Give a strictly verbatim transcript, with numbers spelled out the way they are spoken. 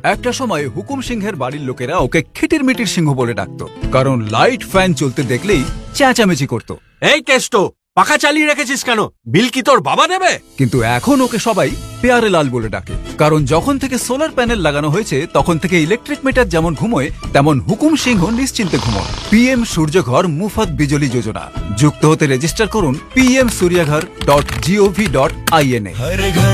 একটা সময় হুকুম সিংহের বাড়ির লোকেরা ওকে খিটির মিটির সিংহ বলে ডাকতো, কারণ লাইট ফ্যান চলতে দেখলেই চেঁচামেচি করতো। এই কেষ্ট, পাখা চালিয়ে রেখেছিস কেন? বিল কি তোর বাবা দেবে? কিন্তু এখন ওকে সবাই পেয়ারে লাল বলে ডাকে, কারণ যখন থেকে সোলার প্যানেল লাগানো হয়েছে তখন থেকে ইলেকট্রিক মিটার যেমন ঘুমোয় তেমন হুকুম সিংহ নিশ্চিন্তে ঘুমোয়। পিএম সূর্যঘর মুফত বিজলি যোজনা, যুক্ত হতে রেজিস্টার করুন PM সূর্যঘর dot gov dot in A.